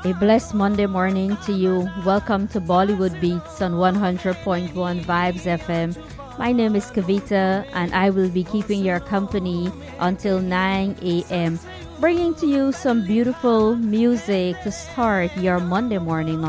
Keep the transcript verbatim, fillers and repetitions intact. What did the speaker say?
A blessed Monday morning to you. Welcome to Bollywood Beats on one hundred point one Vibes F M. My name is Kavita and I will be keeping your company until nine a m, bringing to you some beautiful music to start your Monday morning